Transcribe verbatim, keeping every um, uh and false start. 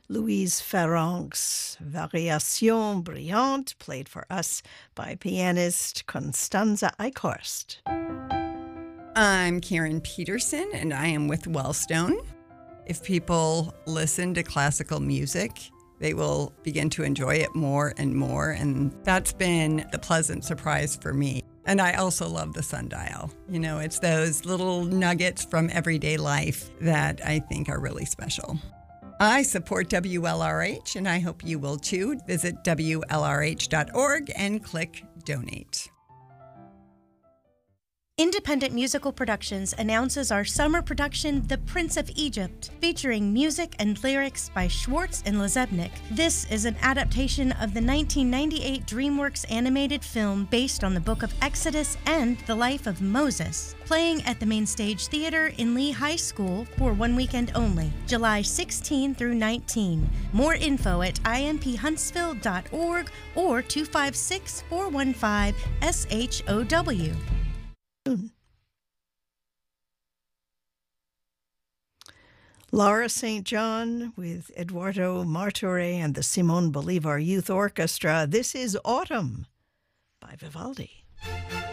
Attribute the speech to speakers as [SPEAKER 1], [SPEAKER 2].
[SPEAKER 1] Louise Farrenc's Variation Brillante, played for us by pianist Constanza Eichhorst.
[SPEAKER 2] I'm Karen Peterson, and I am with Wellstone. If people listen to classical music, they will begin to enjoy it more and more, and that's been the pleasant surprise for me. And I also love the sundial. You know, it's those little nuggets from everyday life that I think are really special. I support W L R H, and I hope you will too. Visit W L R H dot org and click Donate.
[SPEAKER 3] Independent Musical Productions announces our summer production, The Prince of Egypt, featuring music and lyrics by Schwartz and Lezebnik. This is an adaptation of the nineteen ninety-eight DreamWorks animated film based on the Book of Exodus and the life of Moses, playing at the Main Stage Theater in Lee High School for one weekend only, July sixteenth through nineteenth. More info at I M P huntsville dot org or two five six, four one five, S H O W.
[SPEAKER 1] Laura Saint John with Eduardo Martorell and the Simon Bolivar Youth Orchestra. This is Autumn by Vivaldi.